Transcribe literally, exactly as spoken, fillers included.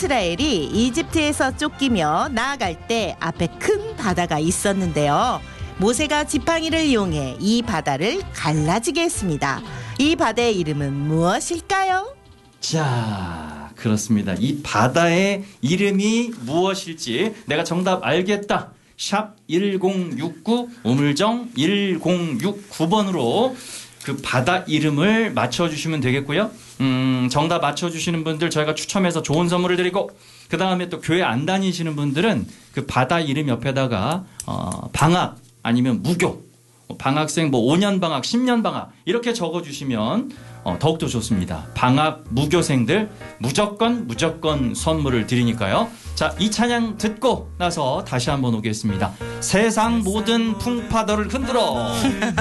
이스라엘이 이집트에서 쫓기며 나아갈 때 앞에 큰 바다가 있었는데요. 모세가 지팡이를 이용해 이 바다를 갈라지게 했습니다. 이 바다의 이름은 무엇일까요? 자, 그렇습니다. 이 바다의 이름이 무엇일지 내가 정답 알겠다. 샵 일공육구 우물정 일공육구 번으로 그 바다 이름을 맞춰주시면 되겠고요. 음, 정답 맞춰주시는 분들 저희가 추첨해서 좋은 선물을 드리고, 그 다음에 또 교회 안 다니시는 분들은 그 바다 이름 옆에다가 어, 방학 아니면 무교, 방학생 뭐 오 년 방학, 십 년 방학 이렇게 적어주시면 어, 더욱더 좋습니다. 방학 무교생들 무조건 무조건 선물을 드리니까요. 자, 이 찬양 듣고 나서 다시 한번 오겠습니다. 세상 모든 풍파도를 흔들어